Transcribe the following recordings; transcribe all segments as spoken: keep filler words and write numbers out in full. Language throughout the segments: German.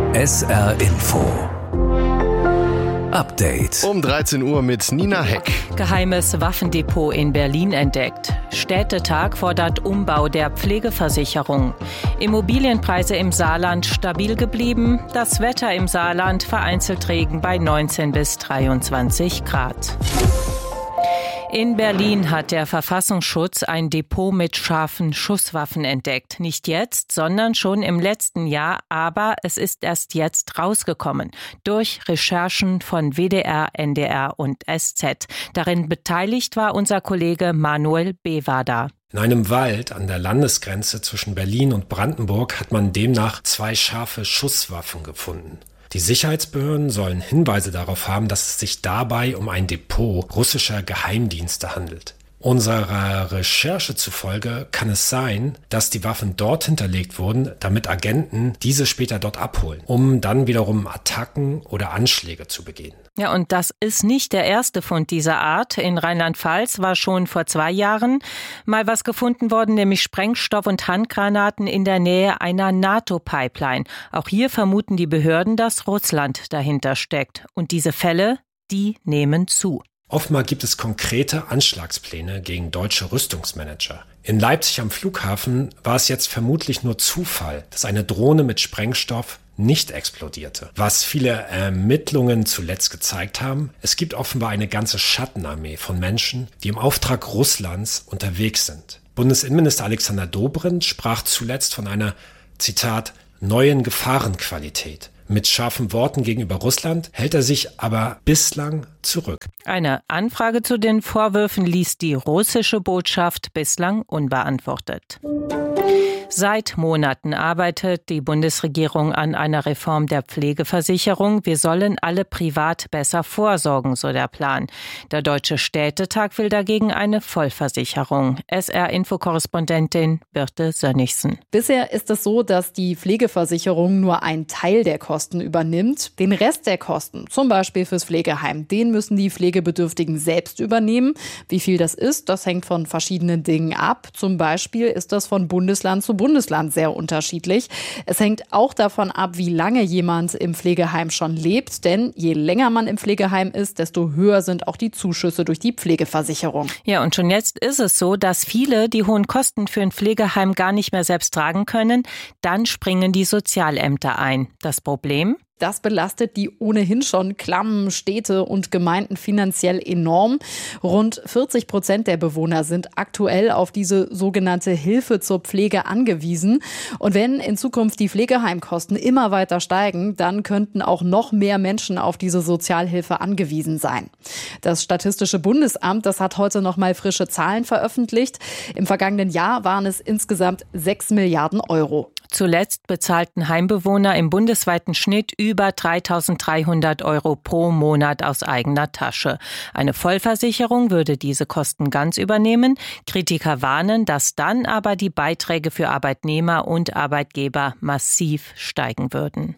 S R Info Update. Um dreizehn Uhr mit Nina Heck. Geheimes Waffendepot in Berlin entdeckt. Städtetag fordert Umbau der Pflegeversicherung. Immobilienpreise im Saarland stabil geblieben. Das Wetter im Saarland vereinzelt Regen bei neunzehn bis dreiundzwanzig Grad. In Berlin hat der Verfassungsschutz ein Depot mit scharfen Schusswaffen entdeckt. Nicht jetzt, sondern schon im letzten Jahr, aber es ist erst jetzt rausgekommen. Durch Recherchen von W D R, N D R und S Z. Darin beteiligt war unser Kollege Manuel Bewada. In einem Wald an der Landesgrenze zwischen Berlin und Brandenburg hat man demnach zwei scharfe Schusswaffen gefunden. Die Sicherheitsbehörden sollen Hinweise darauf haben, dass es sich dabei um ein Depot russischer Geheimdienste handelt. Unserer Recherche zufolge kann es sein, dass die Waffen dort hinterlegt wurden, damit Agenten diese später dort abholen, um dann wiederum Attacken oder Anschläge zu begehen. Ja, und das ist nicht der erste Fund dieser Art. In Rheinland-Pfalz war schon vor zwei Jahren mal was gefunden worden, nämlich Sprengstoff und Handgranaten in der Nähe einer NATO-Pipeline. Auch hier vermuten die Behörden, dass Russland dahinter steckt. Und diese Fälle, die nehmen zu. Offenbar gibt es konkrete Anschlagspläne gegen deutsche Rüstungsmanager. In Leipzig am Flughafen war es jetzt vermutlich nur Zufall, dass eine Drohne mit Sprengstoff nicht explodierte. Was viele Ermittlungen zuletzt gezeigt haben, es gibt offenbar eine ganze Schattenarmee von Menschen, die im Auftrag Russlands unterwegs sind. Bundesinnenminister Alexander Dobrindt sprach zuletzt von einer, Zitat, neuen Gefahrenqualität. Mit scharfen Worten gegenüber Russland hält er sich aber bislang zurück. Eine Anfrage zu den Vorwürfen ließ die russische Botschaft bislang unbeantwortet. Seit Monaten arbeitet die Bundesregierung an einer Reform der Pflegeversicherung. Wir sollen alle privat besser vorsorgen, so der Plan. Der Deutsche Städtetag will dagegen eine Vollversicherung. S R-Info-Korrespondentin Birte Sönnigsen. Bisher ist es so, dass die Pflegeversicherung nur einen Teil der Kosten übernimmt. Den Rest der Kosten, zum Beispiel fürs Pflegeheim, den müssen die Pflegebedürftigen selbst übernehmen. Wie viel das ist, das hängt von verschiedenen Dingen ab. Zum Beispiel ist das von Bundesland zu Bundesland sehr unterschiedlich. Es hängt auch davon ab, wie lange jemand im Pflegeheim schon lebt. Denn je länger man im Pflegeheim ist, desto höher sind auch die Zuschüsse durch die Pflegeversicherung. Ja, und schon jetzt ist es so, dass viele die hohen Kosten für ein Pflegeheim gar nicht mehr selbst tragen können. Dann springen die Sozialämter ein. Das Problem? Das belastet die ohnehin schon klammen Städte und Gemeinden finanziell enorm. Rund vierzig Prozent der Bewohner sind aktuell auf diese sogenannte Hilfe zur Pflege angewiesen. Und wenn in Zukunft die Pflegeheimkosten immer weiter steigen, dann könnten auch noch mehr Menschen auf diese Sozialhilfe angewiesen sein. Das Statistische Bundesamt, das hat heute noch mal frische Zahlen veröffentlicht. Im vergangenen Jahr waren es insgesamt sechs Milliarden Euro. Zuletzt bezahlten Heimbewohner im bundesweiten Schnitt über dreitausenddreihundert Euro pro Monat aus eigener Tasche. Eine Vollversicherung würde diese Kosten ganz übernehmen. Kritiker warnen, dass dann aber die Beiträge für Arbeitnehmer und Arbeitgeber massiv steigen würden.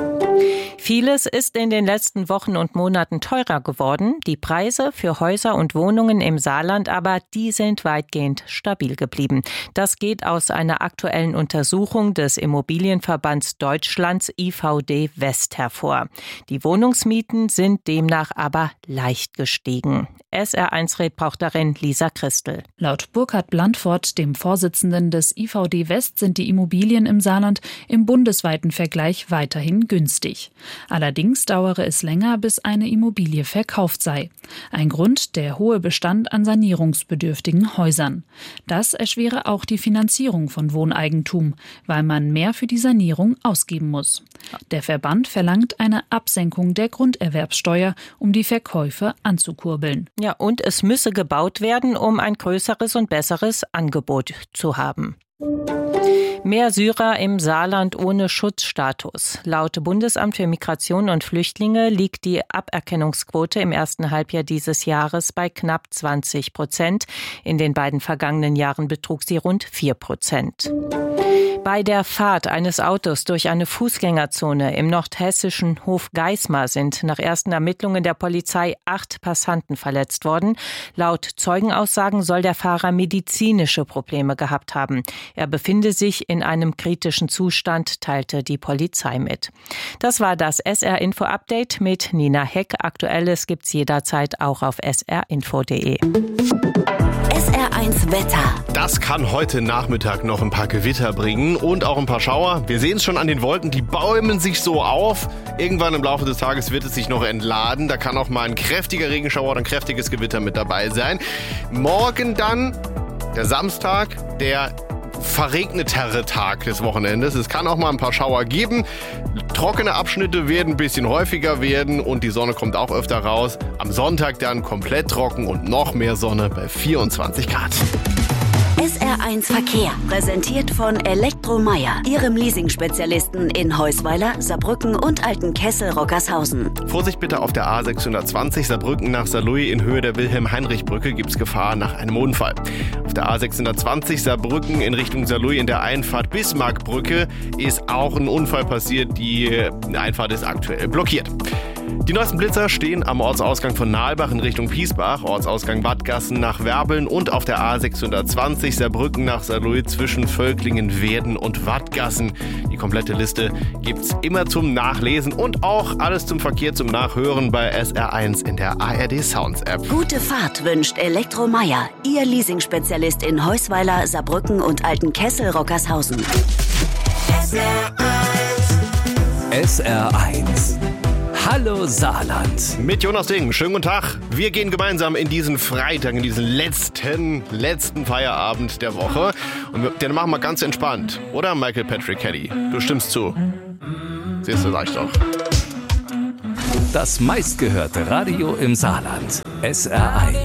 Vieles ist in den letzten Wochen und Monaten teurer geworden. Die Preise für Häuser und Wohnungen im Saarland aber, die sind weitgehend stabil geblieben. Das geht aus einer aktuellen Untersuchung des Immobilienverbands Deutschlands I V D West hervor. Die Wohnungsmieten sind demnach aber leicht gestiegen. S R eins Reporterin Lisa Christel. Laut Burkhard Blandfort, dem Vorsitzenden des I V D West, sind die Immobilien im Saarland im bundesweiten Vergleich weiterhin günstig. Allerdings dauere es länger, bis eine Immobilie verkauft sei. Ein Grund der hohe Bestand an sanierungsbedürftigen Häusern. Das erschwere auch die Finanzierung von Wohneigentum, weil man mehr für die Sanierung ausgeben muss. Der Verband verlangt eine Absenkung der Grunderwerbssteuer, um die Verkäufe anzukurbeln. Ja, und es müsse gebaut werden, um ein größeres und besseres Angebot zu haben. Mehr Syrer im Saarland ohne Schutzstatus. Laut Bundesamt für Migration und Flüchtlinge liegt die Aberkennungsquote im ersten Halbjahr dieses Jahres bei knapp zwanzig Prozent. In den beiden vergangenen Jahren betrug sie rund vier Prozent. Bei der Fahrt eines Autos durch eine Fußgängerzone im nordhessischen Hof Geismar sind nach ersten Ermittlungen der Polizei acht Passanten verletzt worden. Laut Zeugenaussagen soll der Fahrer medizinische Probleme gehabt haben. Er befinde sich in einem kritischen Zustand, teilte die Polizei mit. Das war das S R Info Update mit Nina Heck. Aktuelles gibt's jederzeit auch auf s r info punkt d e. S R eins Wetter. Das kann heute Nachmittag noch ein paar Gewitter bringen und auch ein paar Schauer. Wir sehen es schon an den Wolken, die bäumen sich so auf. Irgendwann im Laufe des Tages wird es sich noch entladen. Da kann auch mal ein kräftiger Regenschauer oder ein kräftiges Gewitter mit dabei sein. Morgen dann, der Samstag, der verregnetere Tag des Wochenendes. Es kann auch mal ein paar Schauer geben. Trockene Abschnitte werden ein bisschen häufiger werden und die Sonne kommt auch öfter raus. Am Sonntag dann komplett trocken und noch mehr Sonne bei vierundzwanzig Grad. S R eins Verkehr, präsentiert von Elektromeier, Ihrem Leasing-Spezialisten in Heusweiler, Saarbrücken und Altenkessel-Rockershausen. Vorsicht bitte auf der A sechshundertzwanzig Saarbrücken nach Saarlouis in Höhe der Wilhelm-Heinrich-Brücke gibt es Gefahr nach einem Unfall. Auf der A sechshundertzwanzig Saarbrücken in Richtung Saarlouis in der Einfahrt Bismarckbrücke ist auch ein Unfall passiert. Die Einfahrt ist aktuell blockiert. Die neuesten Blitzer stehen am Ortsausgang von Nalbach in Richtung Piesbach, Ortsausgang Wattgassen nach Werbeln und auf der A sechshundertzwanzig Saarbrücken nach Saarlouis zwischen Völklingen, Werden und Wattgassen. Die komplette Liste gibt's immer zum Nachlesen und auch alles zum Verkehr zum Nachhören bei S R eins in der A R D Sounds App. Gute Fahrt wünscht Elektromeier, Ihr Leasing-Spezialist in Heusweiler, Saarbrücken und Altenkessel-Rockershausen. S R eins. S R eins. Hallo Saarland. Mit Jonas Ding. Schönen guten Tag. Wir gehen gemeinsam in diesen Freitag, in diesen letzten, letzten Feierabend der Woche. Und den machen wir ganz entspannt. Oder, Michael Patrick Kelly? Du stimmst zu. Siehst du, sag ich doch. Das meistgehörte Radio im Saarland. S R eins.